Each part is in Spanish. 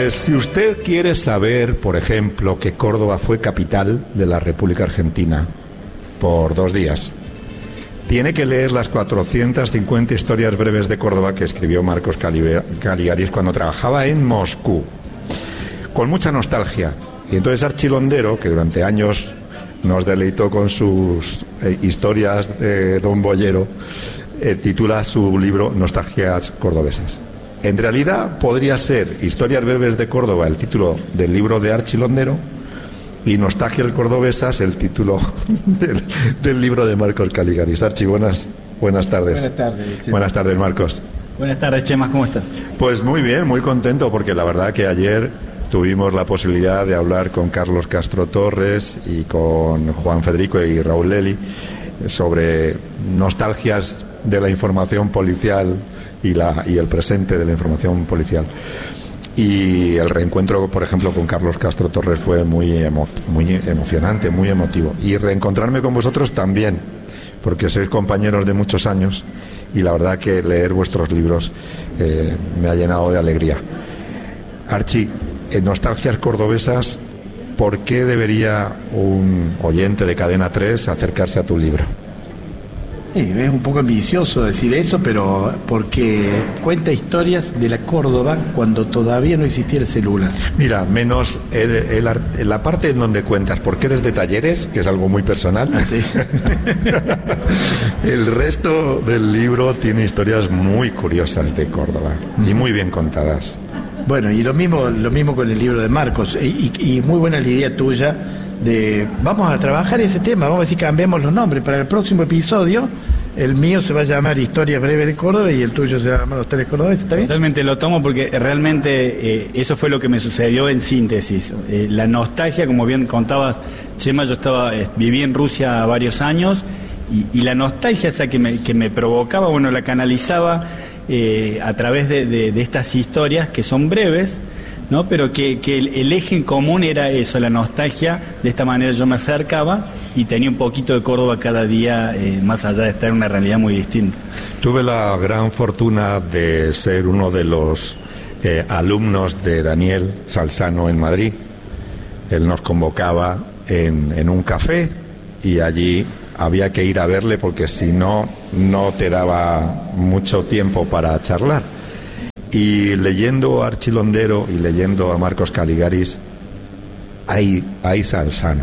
Pues si usted quiere saber, por ejemplo, que Córdoba fue capital de la República Argentina por 2 días, tiene que leer las 450 historias breves de Córdoba que escribió Marcos Caligaris cuando trabajaba en Moscú, con mucha nostalgia. Y entonces Archi Londero, que durante años nos deleitó con sus historias de Don Boyero, titula su libro Nostalgias Cordobesas. En realidad podría ser Historias breves de Córdoba el título del libro de Archi Londero y Nostalgias Cordobesas el título del libro de Marcos Caligaris. Archi, buenas tardes. Buenas tardes, Chema. Buenas tardes, Marcos. Buenas tardes, Chema, ¿cómo estás? Pues muy bien, muy contento, porque la verdad que ayer tuvimos la posibilidad de hablar con Carlos Castro Torres y con Juan Federico y Raúl Lely sobre nostalgias de la información policial y el presente de la información policial. Y el reencuentro, por ejemplo, con Carlos Castro Torres fue muy emocionante, muy emotivo. Y reencontrarme con vosotros también, porque sois compañeros de muchos años y la verdad que leer vuestros libros me ha llenado de alegría. Archi, en Nostalgias Cordobesas, ¿por qué debería un oyente de Cadena 3 acercarse a tu libro? Es un poco ambicioso decir eso, pero porque cuenta historias de la Córdoba cuando todavía no existía el celular. Mira, menos la parte en donde cuentas por qué eres de Talleres, que es algo muy personal. Sí. El resto del libro tiene historias muy curiosas de Córdoba y muy bien contadas. Bueno, y lo mismo con el libro de Marcos, y muy buena la idea tuya de vamos a trabajar ese tema, vamos a ver si cambiamos los nombres para el próximo episodio. El mío se va a llamar Historias breves de Córdoba y el tuyo se va a llamar Nostalgias Cordobeses. ¿Está bien? Totalmente lo tomo porque realmente eso fue lo que me sucedió en síntesis. La nostalgia, como bien contabas, Chema, yo viví en Rusia varios años y la nostalgia esa que me provocaba, bueno, la canalizaba a través de estas historias que son breves, ¿no? Pero que el eje en común era eso, la nostalgia. De esta manera yo me acercaba y tenía un poquito de Córdoba cada día, más allá de estar en una realidad muy distinta. Tuve la gran fortuna de ser uno de los alumnos de Daniel Salzano en Madrid. Él nos convocaba en un café y allí había que ir a verle porque si no te daba mucho tiempo para charlar. Y leyendo a Archi Londero y leyendo a Marcos Caligaris, hay Salzano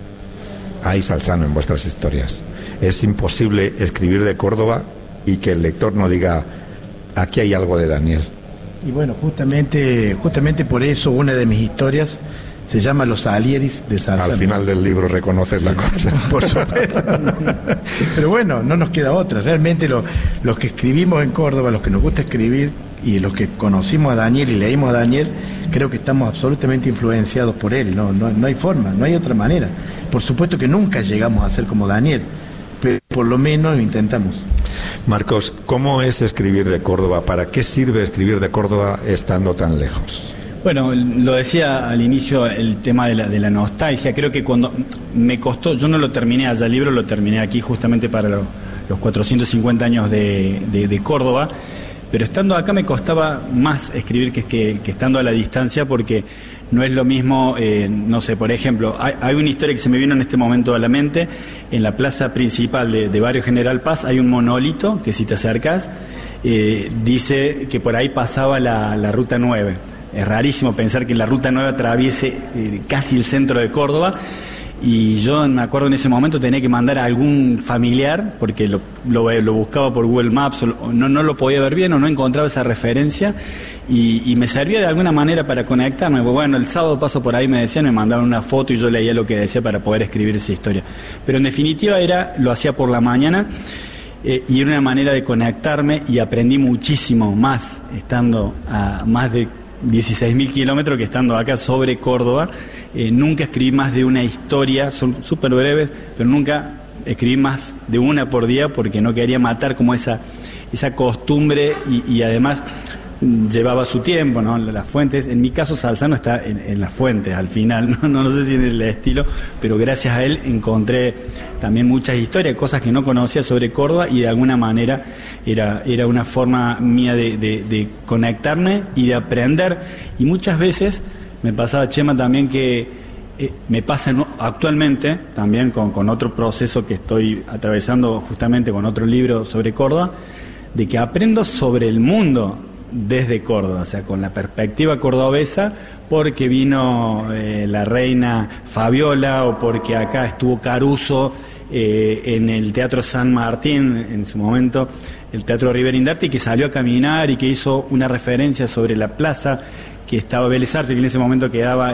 en vuestras historias. Es imposible escribir de Córdoba y que el lector no diga, aquí hay algo de Daniel. Y bueno, justamente por eso una de mis historias se llama Los Alieris de Salzano. Al final del libro reconoces la cosa. Por supuesto. Pero bueno, no nos queda otra. Realmente los que escribimos en Córdoba, los que nos gusta escribir y los que conocimos a Daniel y leímos a Daniel, creo que estamos absolutamente influenciados por él. No hay forma, no hay otra manera. Por supuesto que nunca llegamos a ser como Daniel, pero por lo menos lo intentamos. Marcos, ¿cómo es escribir de Córdoba? ¿Para qué sirve escribir de Córdoba estando tan lejos? Bueno, lo decía al inicio, el tema de la nostalgia. Creo que cuando me costó, yo no lo terminé allá, el libro lo terminé aquí justamente para los 450 años de Córdoba, pero estando acá me costaba más escribir que estando a la distancia, porque no es lo mismo, no sé, por ejemplo, hay una historia que se me vino en este momento a la mente. En la plaza principal de Barrio General Paz hay un monolito que, si te acercas, dice que por ahí pasaba la Ruta 9. Es rarísimo pensar que la Ruta 9 atraviese casi el centro de Córdoba. Y yo me acuerdo en ese momento tenía que mandar a algún familiar, porque lo buscaba por Google Maps, no lo podía ver bien o no encontraba esa referencia, y me servía de alguna manera para conectarme. Pues bueno, el sábado paso por ahí, me decían, me mandaban una foto y yo leía lo que decía para poder escribir esa historia. Pero en definitiva lo hacía por la mañana, y era una manera de conectarme, y aprendí muchísimo más estando a más de 16.000 kilómetros que estando acá sobre Córdoba. Nunca escribí más de una historia, son súper breves, pero nunca escribí más de una por día, porque no quería matar como esa costumbre, y además llevaba su tiempo, ¿no? Las fuentes, en mi caso Salzano está en las fuentes al final, no sé si en el estilo, pero gracias a él encontré también muchas historias, cosas que no conocía sobre Córdoba, y de alguna manera era una forma mía de conectarme y de aprender. Y muchas veces me pasaba, Chema, también que me pasa actualmente también con otro proceso que estoy atravesando justamente con otro libro sobre Córdoba, de que aprendo sobre el mundo desde Córdoba, o sea, con la perspectiva cordobesa, porque vino la reina Fabiola, o porque acá estuvo Caruso en el Teatro San Martín, en su momento el Teatro Rivera Indarti, que salió a caminar y que hizo una referencia sobre la plaza que estaba Vélez Sarsfield, que en ese momento quedaba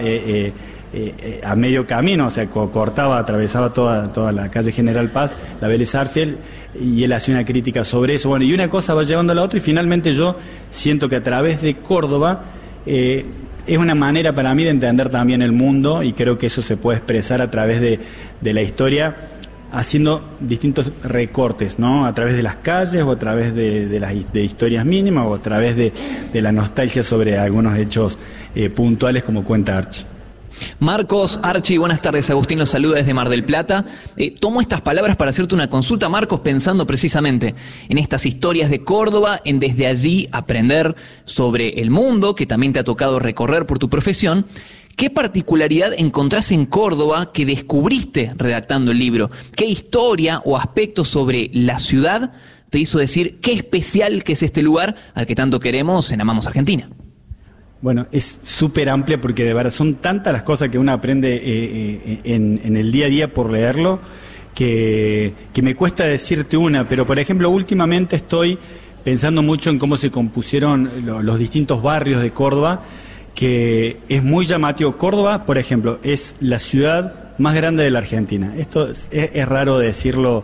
a medio camino, o sea, atravesaba toda la calle General Paz, la Vélez Sarsfield, y él hacía una crítica sobre eso. Bueno, y una cosa va llevando a la otra, y finalmente yo siento que a través de Córdoba es una manera para mí de entender también el mundo, y creo que eso se puede expresar a través de la historia, haciendo distintos recortes, ¿no? A través de las calles, o a través de historias mínimas, o a través de la nostalgia sobre algunos hechos puntuales, como cuenta Archie. Marcos, Archie, buenas tardes. Agustín los saluda desde Mar del Plata. Tomo estas palabras para hacerte una consulta, Marcos, pensando precisamente en estas historias de Córdoba, en desde allí aprender sobre el mundo, que también te ha tocado recorrer por tu profesión. ¿Qué particularidad encontrás en Córdoba que descubriste redactando el libro? ¿Qué historia o aspecto sobre la ciudad te hizo decir qué especial que es este lugar al que tanto queremos en Amamos Argentina? Bueno, es súper amplia, porque de verdad son tantas las cosas que uno aprende en el día a día por leerlo, que me cuesta decirte una. Pero, por ejemplo, últimamente estoy pensando mucho en cómo se compusieron los distintos barrios de Córdoba, que es muy llamativo. Córdoba, por ejemplo, es la ciudad más grande de la Argentina. Esto es raro decirlo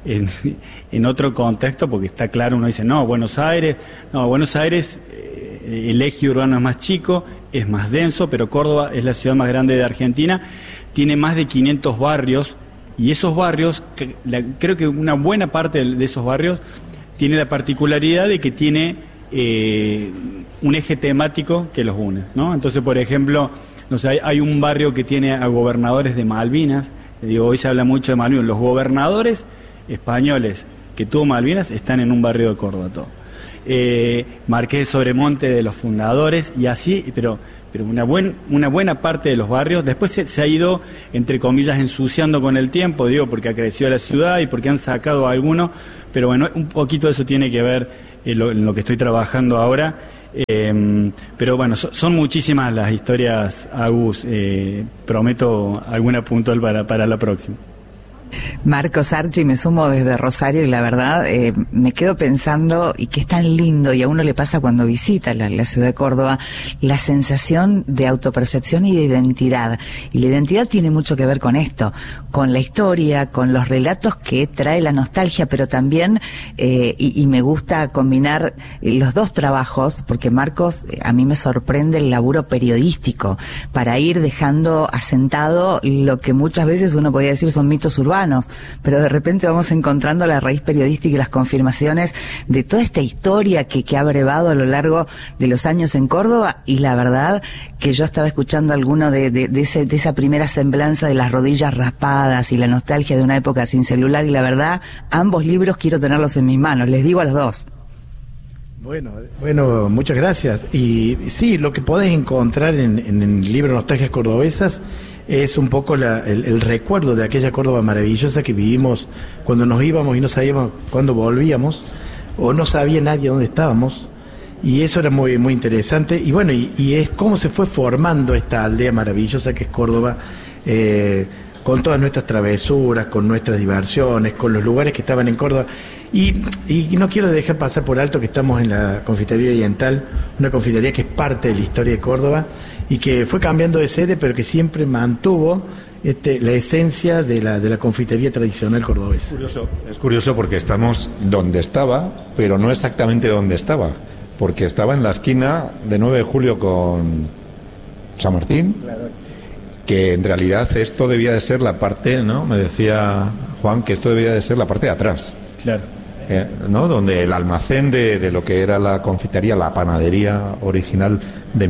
en otro contexto, porque está claro, uno dice, Buenos Aires, el eje urbano es más chico, es más denso, pero Córdoba es la ciudad más grande de Argentina, tiene más de 500 barrios, y esos barrios, creo que una buena parte de esos barrios tiene la particularidad de que tiene un eje temático que los une, ¿no? Entonces, por ejemplo, hay un barrio que tiene a gobernadores de Malvinas. Hoy se habla mucho de Malvinas. Los gobernadores españoles que tuvo Malvinas están en un barrio de Córdoba, todo. Marqués de Sobremonte, de los fundadores, y así, pero una buena parte de los barrios después se ha ido, entre comillas, ensuciando con el tiempo, porque ha crecido la ciudad y porque han sacado a algunos, pero bueno, un poquito de eso tiene que ver en lo que estoy trabajando ahora. Pero bueno, son muchísimas las historias, Agus. Prometo alguna puntual para la próxima. Marcos, Archie, me sumo desde Rosario, y la verdad me quedo pensando, y que es tan lindo, y a uno le pasa cuando visita la ciudad de Córdoba, la sensación de autopercepción y de identidad. Y la identidad tiene mucho que ver con esto, con la historia, con los relatos que trae la nostalgia, pero también, y me gusta combinar los dos trabajos, porque Marcos, a mí me sorprende el laburo periodístico, para ir dejando asentado lo que muchas veces uno podría decir son mitos urbanos, pero de repente vamos encontrando la raíz periodística y las confirmaciones de toda esta historia que ha brevado a lo largo de los años en Córdoba. Y la verdad que yo estaba escuchando alguno de esa primera semblanza de las rodillas raspadas y la nostalgia de una época sin celular, y la verdad, ambos libros quiero tenerlos en mis manos, les digo a los dos. Bueno, muchas gracias. Y sí, lo que podés encontrar en el libro Nostalgias Cordobesas es un poco el recuerdo de aquella Córdoba maravillosa que vivimos cuando nos íbamos y no sabíamos cuándo volvíamos, o no sabía nadie dónde estábamos, y eso era muy, muy interesante. Y bueno, y es cómo se fue formando esta aldea maravillosa que es Córdoba, con todas nuestras travesuras, con nuestras diversiones, con los lugares que estaban en Córdoba. Y no quiero dejar pasar por alto que estamos en la Confitería Oriental, una confitería que es parte de la historia de Córdoba y que fue cambiando de sede, pero que siempre mantuvo la esencia de la confitería tradicional cordobesa. Es curioso porque estamos donde estaba, pero no exactamente donde estaba, porque estaba en la esquina de 9 de julio con San Martín, claro, que en realidad esto debía de ser la parte, ¿no? Me decía Juan que esto debía de ser la parte de atrás. Claro. ¿no? Donde el almacén de lo que era la confitería, la panadería original de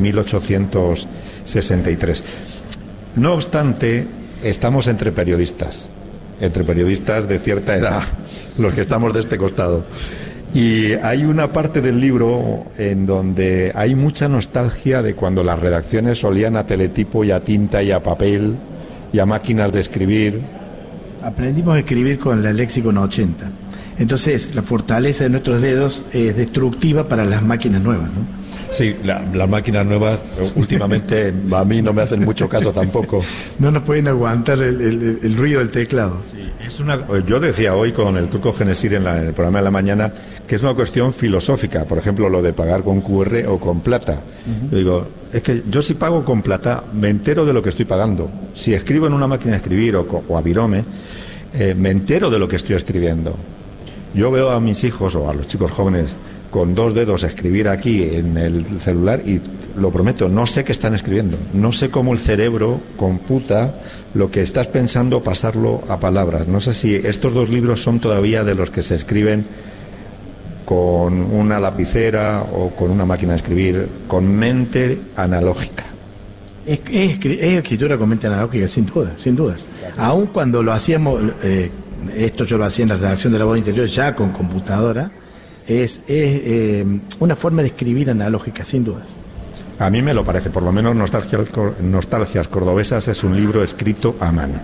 1863. No obstante, estamos entre periodistas de cierta edad, los que estamos de este costado. Y hay una parte del libro en donde hay mucha nostalgia de cuando las redacciones olían a teletipo y a tinta y a papel y a máquinas de escribir. Aprendimos a escribir con la Lexicon 80. Entonces, la fortaleza de nuestros dedos es destructiva para las máquinas nuevas, ¿no? Sí, las máquinas nuevas últimamente a mí no me hacen mucho caso tampoco. No nos pueden aguantar el ruido del teclado. Sí, yo decía hoy con el Turco Genesir en el programa de la mañana que es una cuestión filosófica, por ejemplo, lo de pagar con QR o con plata. Yo digo, es que yo si pago con plata me entero de lo que estoy pagando. Si escribo en una máquina de escribir o a virome, me entero de lo que estoy escribiendo. Yo veo a mis hijos o a los chicos jóvenes con 2 dedos escribir aquí en el celular y lo prometo, no sé qué están escribiendo, no sé cómo el cerebro computa lo que estás pensando, pasarlo a palabras. No sé si estos 2 libros son todavía de los que se escriben con una lapicera o con una máquina de escribir, con mente analógica. Es escritura con mente analógica, sin dudas. Claro. Aún cuando lo hacíamos, esto yo lo hacía en la redacción de La Voz Interior ya con computadora, es una forma de escribir analógica, sin dudas. A mí me lo parece, por lo menos Nostalgias Cordobesas es un libro escrito a mano.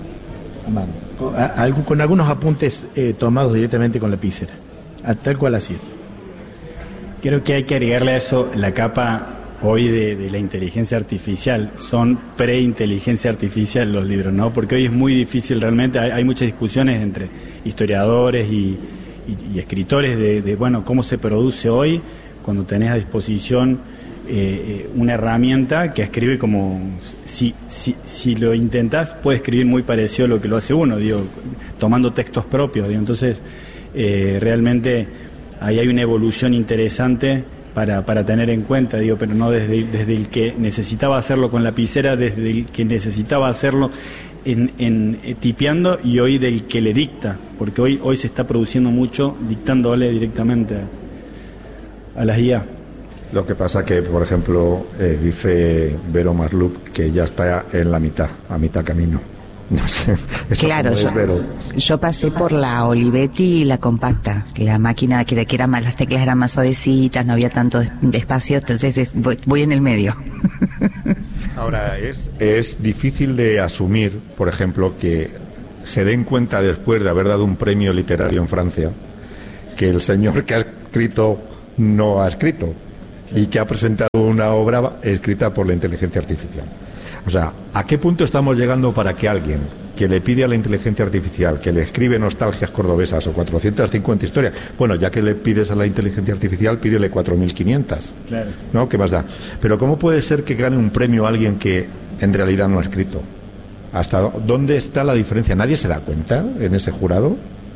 Con algunos apuntes tomados directamente con lapicera, tal cual así es. Creo que hay que agregarle a eso la capa hoy de la inteligencia artificial. Son pre-inteligencia artificial los libros, ¿no? Porque hoy es muy difícil realmente, hay muchas discusiones entre historiadores y escritores de bueno, cómo se produce hoy cuando tenés a disposición una herramienta que escribe como si lo intentás puede escribir muy parecido a lo que lo hace uno, digo, tomando textos propios, digo. Entonces realmente ahí hay una evolución interesante para tener en cuenta, digo, pero no desde el que necesitaba hacerlo con lapicera, desde el que necesitaba hacerlo tipeando, y hoy del que le dicta, porque hoy se está produciendo mucho dictándole directamente a las IA. Lo que pasa que, por ejemplo, dice Vero Marlup que ya está en a mitad camino. No sé. Claro, yo pasé por la Olivetti y la compacta, que la máquina que era más, las teclas eran más suavecitas, no había tanto espacio, entonces voy en el medio. Ahora, es difícil de asumir, por ejemplo, que se den cuenta después de haber dado un premio literario en Francia, que el señor que ha escrito no ha escrito y que ha presentado una obra escrita por la inteligencia artificial. O sea, ¿a qué punto estamos llegando para que alguien que le pide a la inteligencia artificial que le escribe Nostalgias Cordobesas o 450 historias, bueno, ya que le pides a la inteligencia artificial, pídele 4.500, claro, ¿no? ¿Qué más da? Pero ¿cómo puede ser que gane un premio a alguien que en realidad no ha escrito? ¿Hasta dónde está la diferencia? ¿Nadie se da cuenta en ese jurado?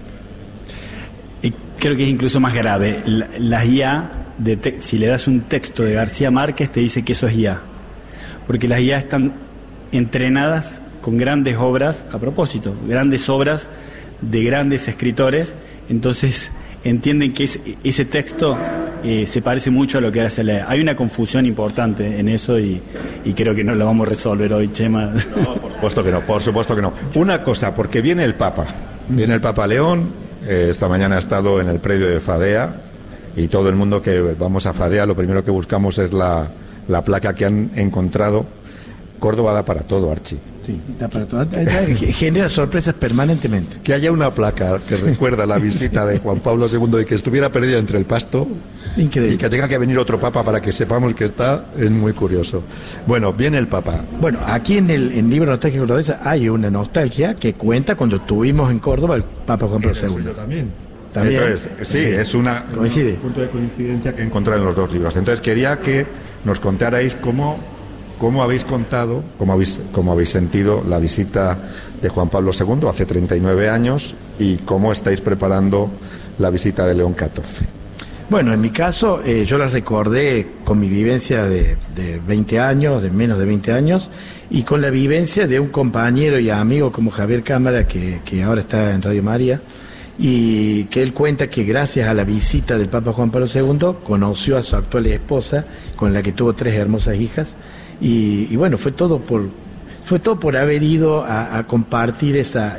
Y creo que es incluso más grave. Las IA, si le das un texto de García Márquez, te dice que eso es IA. Porque las IA están entrenadas con grandes obras, a propósito, grandes obras de grandes escritores, entonces entienden que ese texto se parece mucho a lo que hace la IA. Hay una confusión importante en eso y creo que no lo vamos a resolver hoy, Chema. No, por supuesto que no. Una cosa, porque viene el Papa León, esta mañana ha estado en el predio de Fadea, y todo el mundo que vamos a Fadea lo primero que buscamos es la placa que han encontrado. Córdoba da para todo, Archi. Sí, da para todo. Genera sorpresas permanentemente. Que haya una placa que recuerda la visita de Juan Pablo II y que estuviera perdida entre el pasto. Increíble. Y que tenga que venir otro papa para que sepamos que está, es muy curioso. Bueno, viene el Papa. Bueno, aquí en el libro Nostalgia Cordobesa hay una nostalgia que cuenta cuando estuvimos en Córdoba el Papa Juan Pablo II. También. Entonces, sí, es un punto de coincidencia que encontrar en los 2 libros. Entonces quería que nos contarais cómo habéis contado, cómo habéis sentido la visita de Juan Pablo II hace 39 años y cómo estáis preparando la visita de León XIV. Bueno, en mi caso, yo la recordé con mi vivencia de 20 años, de menos de 20 años, y con la vivencia de un compañero y amigo como Javier Cámara, que ahora está en Radio María, y que él cuenta que gracias a la visita del Papa Juan Pablo II conoció a su actual esposa, con la que tuvo 3 hermosas hijas, y bueno, fue todo por haber ido a compartir esa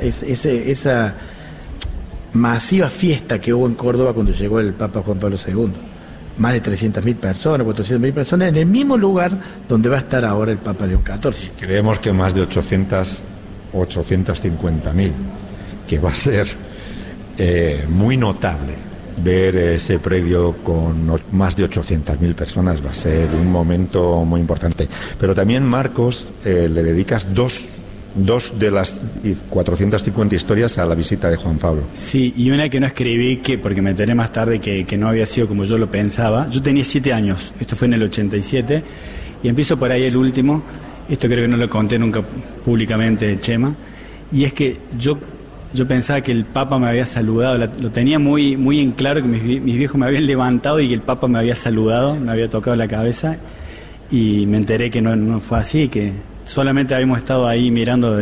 masiva fiesta que hubo en Córdoba cuando llegó el Papa Juan Pablo II. Más de 300.000 personas, 400.000 personas, en el mismo lugar donde va a estar ahora el Papa León XIV. Creemos que más de 850.000, que va a ser muy notable ver ese predio con más de 800.000 personas. Va a ser un momento muy importante. Pero también, Marcos, le dedicas dos de las 450 historias a la visita de Juan Pablo. Sí, y una que no escribí, porque me enteré más tarde que no había sido como yo lo pensaba. Yo tenía 7 años, esto fue en el 87, y empiezo por ahí el último. Esto creo que no lo conté nunca públicamente, Chema, y es que yo pensaba que el Papa me había saludado, lo tenía muy, muy en claro, que mis viejos me habían levantado y que el Papa me había saludado, me había tocado la cabeza, y me enteré que no fue así, que solamente habíamos estado ahí mirando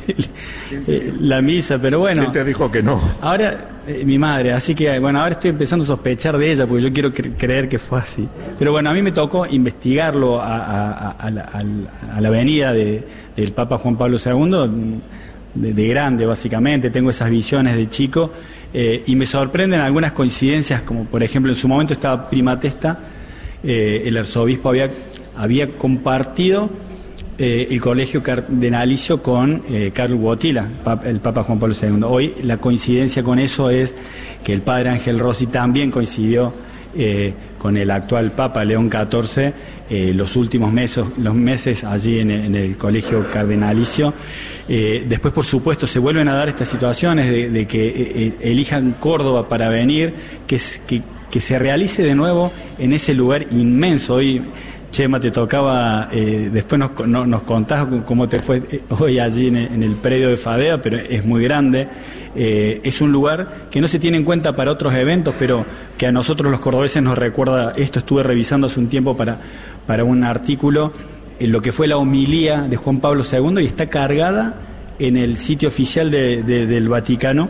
la misa, pero bueno. ¿Quién te dijo que no? Ahora, mi madre, así que bueno, ahora estoy empezando a sospechar de ella, porque yo quiero creer que fue así. Pero bueno, a mí me tocó investigarlo a la venida del Papa Juan Pablo II, de grande básicamente, tengo esas visiones de chico, y me sorprenden algunas coincidencias, como por ejemplo en su momento estaba Prima Testa, el arzobispo había compartido el colegio cardenalicio con Carlos Wojtyla, el Papa Juan Pablo II. Hoy la coincidencia con eso es que el padre Ángel Rossi también coincidió con el actual Papa León XIV los últimos meses allí en el colegio cardenalicio. Después, por supuesto, se vuelven a dar estas situaciones de que elijan Córdoba para venir, que se realice de nuevo en ese lugar inmenso. Hoy, Chema, te tocaba, después nos contás cómo te fue hoy allí en el predio de Fadea, pero es muy grande. Es un lugar que no se tiene en cuenta para otros eventos, pero que a nosotros los cordobeses nos recuerda. Esto estuve revisando hace un tiempo para un artículo, en lo que fue la homilía de Juan Pablo II, y está cargada en el sitio oficial del Vaticano.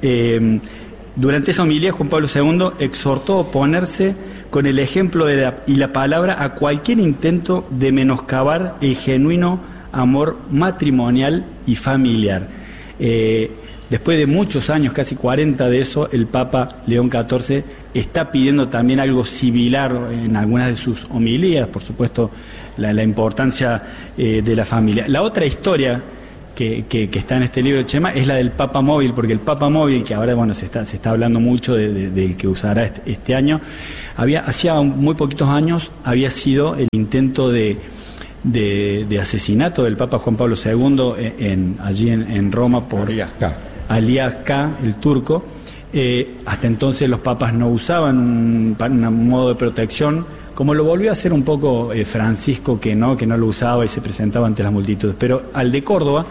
Durante esa homilía, Juan Pablo II exhortó a oponerse con el ejemplo y la palabra a cualquier intento de menoscabar el genuino amor matrimonial y familiar. Después de muchos años, casi 40 de eso, el Papa León XIV está pidiendo también algo similar en algunas de sus homilías, por supuesto, la importancia de la familia. La otra historia que está en este libro, Chema, es la del Papa Móvil, porque el Papa Móvil, que ahora se está hablando mucho del que usará este año, hacía muy poquitos años había sido el intento de asesinato del Papa Juan Pablo II allí en Roma por Alias K, el turco. Hasta entonces los papas no usaban un modo de protección, como lo volvió a hacer un poco Francisco, que no lo usaba y se presentaba ante las multitudes. Pero al de Córdoba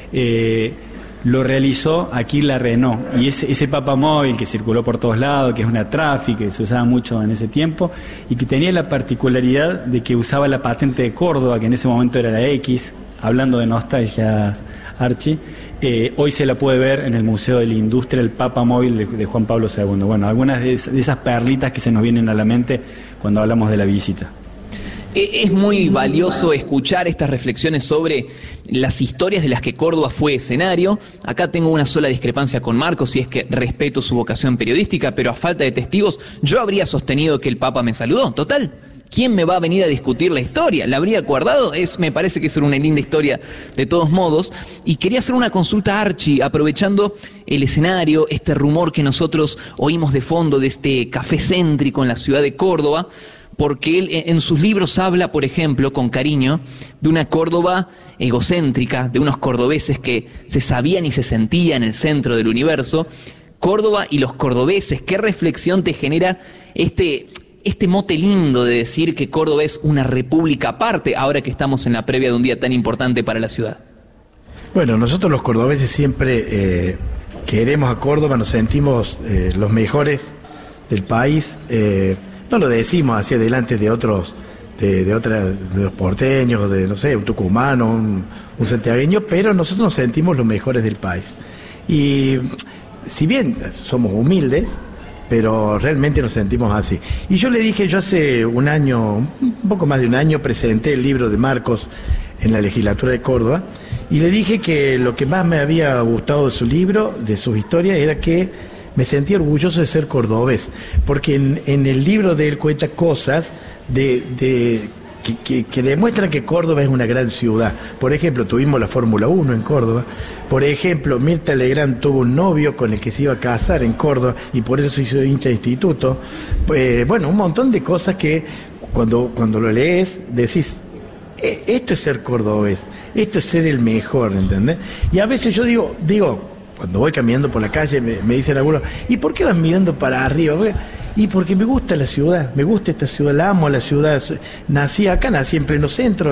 lo realizó aquí la Renault, y ese Papa Móvil que circuló por todos lados, que es una tráfica, que se usaba mucho en ese tiempo, y que tenía la particularidad de que usaba la patente de Córdoba, que en ese momento era la X, hablando de nostalgias, Archie. Hoy se la puede ver en el Museo de la Industria, el Papa Móvil de Juan Pablo II. Bueno, algunas de esas perlitas que se nos vienen a la mente cuando hablamos de la visita. Es muy valioso escuchar estas reflexiones sobre las historias de las que Córdoba fue escenario. Acá tengo una sola discrepancia con Marcos, y es que respeto su vocación periodística, pero a falta de testigos yo habría sostenido que el Papa me saludó. Total, ¿quién me va a venir a discutir la historia? ¿La habría guardado? Me parece que es una linda historia de todos modos. Y quería hacer una consulta a Archie, aprovechando el escenario, este rumor que nosotros oímos de fondo de este café céntrico en la ciudad de Córdoba, porque él en sus libros habla, por ejemplo, con cariño, de una Córdoba egocéntrica, de unos cordobeses que se sabían y se sentían en el centro del universo. Córdoba y los cordobeses, ¿qué reflexión te genera este mote lindo de decir que Córdoba es una república aparte, ahora que estamos en la previa de un día tan importante para la ciudad? Bueno, nosotros los cordobeses siempre queremos a Córdoba, nos sentimos los mejores del país. No lo decimos hacia adelante de otros, de los porteños, de no sé, un tucumano, un santiagueño, pero nosotros nos sentimos los mejores del país. Y si bien somos humildes, pero realmente nos sentimos así. Y yo le dije, yo hace un poco más de un año, presenté el libro de Marcos en la legislatura de Córdoba, y le dije que lo que más me había gustado de su libro, de sus historias, era que me sentía orgulloso de ser cordobés, porque en el libro de él cuenta cosas que demuestran que Córdoba es una gran ciudad. Por ejemplo, tuvimos la Fórmula 1 en Córdoba. Por ejemplo, Mirta Legrand tuvo un novio con el que se iba a casar en Córdoba y por eso se hizo hincha de instituto. Bueno, un montón de cosas que cuando lo lees decís, esto es ser cordobés, esto es ser el mejor, ¿entendés? Y a veces yo digo, cuando voy caminando por la calle me dicen algunos, ¿y por qué vas mirando para arriba? Y porque me gusta la ciudad, me gusta esta ciudad, la amo la ciudad. Nací en pleno centro,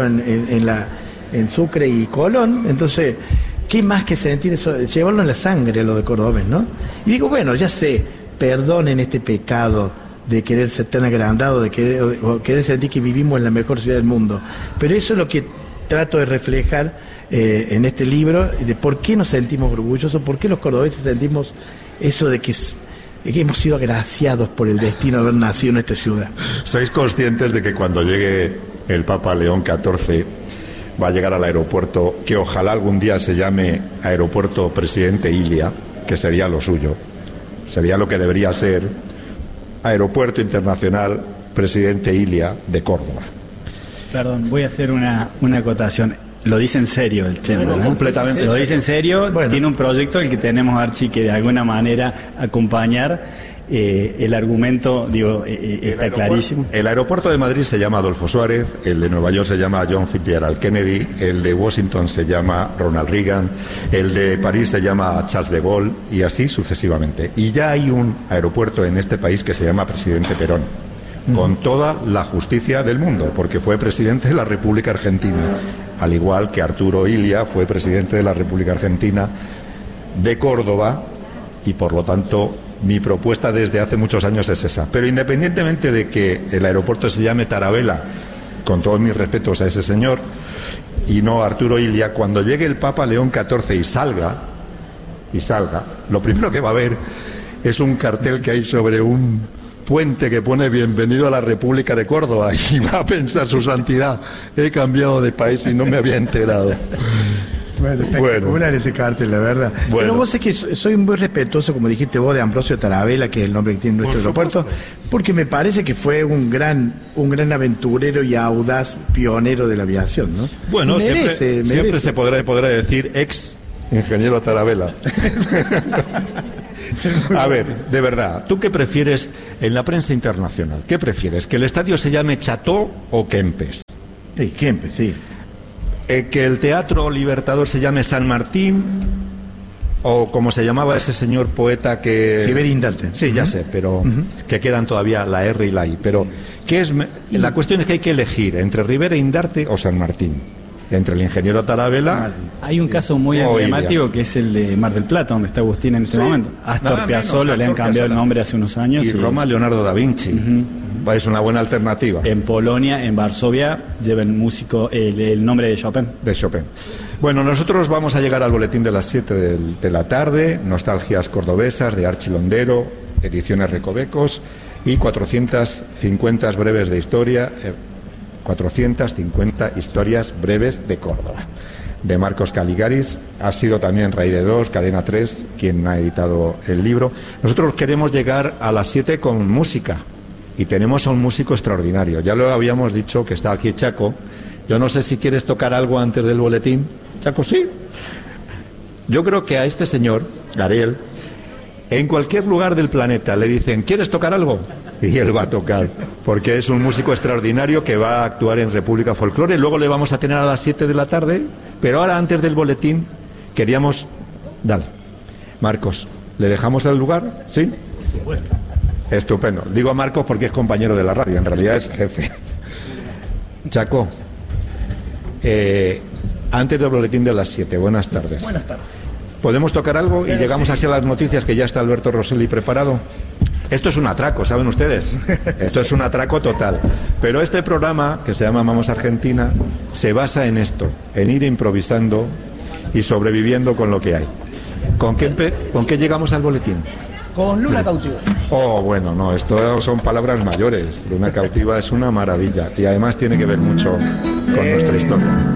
en Sucre y Colón. Entonces, ¿qué más que sentir eso? Llevarlo en la sangre a lo de cordobés, ¿no? Y digo, bueno, ya sé, perdonen este pecado de querer ser tan agrandado, de querer sentir que vivimos en la mejor ciudad del mundo. Pero eso es lo que trato de reflejar en este libro, de por qué nos sentimos orgullosos, por qué los cordobeses sentimos eso de que hemos sido agraciados por el destino de haber nacido en esta ciudad. ¿Sois conscientes de que cuando llegue el Papa León XIV va a llegar al aeropuerto, que ojalá algún día se llame Aeropuerto Presidente Ilia, que sería lo suyo, sería lo que debería ser Aeropuerto Internacional Presidente Ilia de Córdoba? Perdón, voy a hacer una acotación. Lo dice en serio el Chema, ¿no? Completamente. Lo dice en serio. Bueno. Tiene un proyecto el que tenemos, Archie, que de alguna manera acompañar. El argumento, está clarísimo. El aeropuerto de Madrid se llama Adolfo Suárez, el de Nueva York se llama John Fitzgerald Kennedy, el de Washington se llama Ronald Reagan, el de París se llama Charles de Gaulle, y así sucesivamente. Y ya hay un aeropuerto en este país que se llama Presidente Perón, con toda la justicia del mundo, porque fue presidente de la República Argentina, al igual que Arturo Illia fue presidente de la República Argentina de Córdoba, y por lo tanto mi propuesta desde hace muchos años es esa. Pero independientemente de que el aeropuerto se llame Tarabella, con todos mis respetos a ese señor, y no Arturo Illia, cuando llegue el Papa León XIV y salga, lo primero que va a ver es un cartel que hay sobre un puente que pone bienvenido a la República de Córdoba, y va a pensar su santidad, he cambiado de país y no me había enterado. Bueno, espectacular ese cartel, la verdad. Bueno. Pero vos es que soy muy respetuoso, como dijiste vos, de Ambrosio Tarabella, que es el nombre que tiene nuestro aeropuerto, porque me parece que fue un gran aventurero y audaz pionero de la aviación, ¿no? Bueno, siempre se podrá decir ex ingeniero Tarabella. A ver, de verdad, ¿tú qué prefieres en la prensa internacional? ¿Qué prefieres? ¿Que el estadio se llame Chateau o Kempes? Sí, Kempes, sí. ¿Que el Teatro Libertador se llame San Martín? ¿O como se llamaba ese señor poeta que... Rivera Indarte. Sí, ya sé, pero que quedan todavía la R y la I. Pero ¿qué es? La cuestión es que hay que elegir entre Rivera Indarte o San Martín. Entre el ingeniero Tarabella. Hay un caso muy emblemático que es el de Mar del Plata, donde está Agustín en este momento. Astor Piazzolla, le han cambiado el nombre hace unos años. Y Roma, Leonardo da Vinci. Es una buena alternativa. En Polonia, en Varsovia, llevan el nombre de Chopin. De Chopin. Bueno, nosotros vamos a llegar al boletín de las 7 de la tarde, Nostalgias Cordobesas de Archi Londero, Ediciones Recovecos, y 450 breves de historia. 450 historias breves de Córdoba, de Marcos Caligaris. Ha sido también Rey de Dos, Cadena 3, quien ha editado el libro. Nosotros queremos llegar a las 7 con música, y tenemos a un músico extraordinario. Ya lo habíamos dicho, que está aquí Chaco. Yo no sé si quieres tocar algo antes del boletín. Chaco, sí. Yo creo que a este señor, Gariel, en cualquier lugar del planeta le dicen, ¿quieres tocar algo? Y él va a tocar, porque es un músico extraordinario que va a actuar en República Folclore. Luego le vamos a tener a las 7 de la tarde, pero ahora, antes del boletín, queríamos... Dale, Marcos, ¿le dejamos el lugar? ¿Sí? Estupendo. Digo a Marcos porque es compañero de la radio, en realidad es jefe. Chaco, antes del boletín de las 7, buenas tardes. Buenas tardes. ¿Podemos tocar algo y llegamos así a las noticias, que ya está Alberto Rosselli preparado? Esto es un atraco, ¿saben ustedes? Esto es un atraco total. Pero este programa, que se llama Vamos Argentina, se basa en esto, en ir improvisando y sobreviviendo con lo que hay. ¿Con qué llegamos al boletín? Con Luna Cautiva. Oh, bueno, no, esto son palabras mayores. Luna Cautiva es una maravilla y además tiene que ver mucho con nuestra historia.